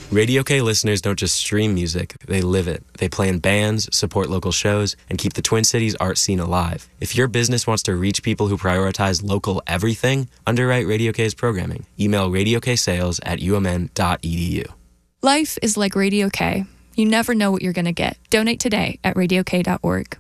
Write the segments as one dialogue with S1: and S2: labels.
S1: Radio K listeners don't just stream music, they live it. They play in bands, support local shows, and keep the Twin Cities art scene alive. If your business wants to reach people who prioritize local everything, underwrite Radio K's programming. Email radioksales@umn.edu.
S2: Life is like Radio K. You never know what you're going to get. Donate today at radiok.org.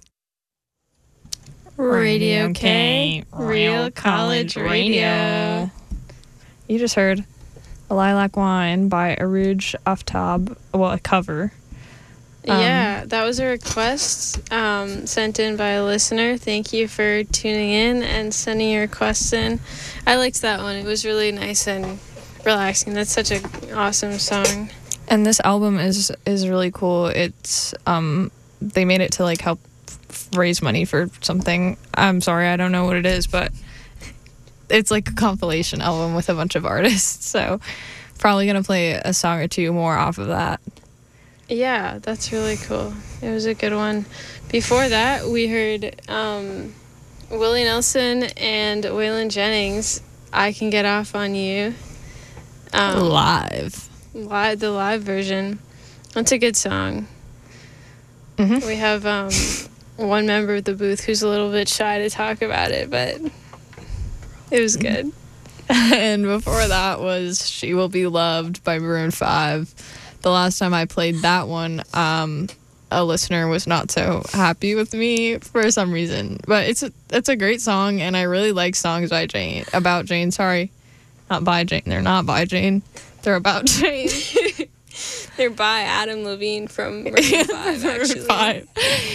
S3: Radio K, Real College Radio.
S4: You just heard A Lilac Wine by Arooj Aftab, well, a cover.
S3: Yeah, that was a request sent in by a listener. Thank you for tuning in and sending your requests in. I liked that one. It was really nice and relaxing. That's such an awesome song.
S4: And this album is really cool. It's they made it to like help raise money for something. I'm sorry, I don't know what it is, but it's like a compilation album with a bunch of artists. So probably gonna play a song or two more off of that.
S3: Yeah, that's really cool. It was a good one. Before that, we heard Willie Nelson and Waylon Jennings, I Can Get Off on You.
S4: Live,
S3: the live version. That's a good song.
S4: Mm-hmm.
S3: We have one member of the booth who's a little bit shy to talk about it, but it was good.
S4: And before that was She Will Be Loved by Maroon 5. The last time I played that one, a listener was not so happy with me for some reason. But it's a great song, and I really like songs by Jane, about Jane. Sorry, not by Jane. They're not by Jane. They're about Jane.
S3: They're by Adam Levine from Maroon 5, actually.
S4: 5.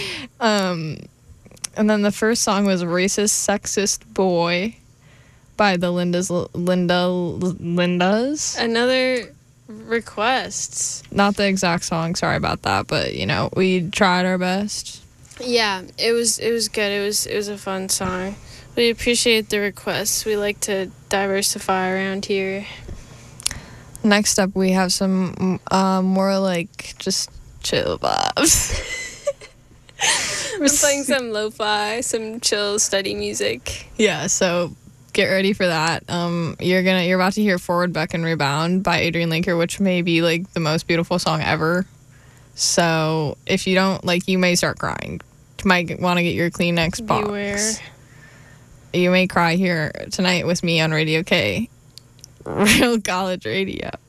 S4: And then the first song was Racist Sexist Boy by the Lindas.
S3: Another request.
S4: Not the exact song, sorry about that, but you know, we tried our best.
S3: Yeah, it was good. It was a fun song. We appreciate the requests. We like to diversify around here.
S4: Next up, we have some more like just chill vibes.
S3: We're playing some lo-fi, some chill study music.
S4: Yeah, so get ready for that. You're about to hear Forward Beck and Rebound by Adrian Linker, which may be like the most beautiful song ever. So if you don't like, you may start crying. You might want to get your Kleenex box.
S3: Beware.
S4: You may cry here tonight with me on Radio K, Real College Radio.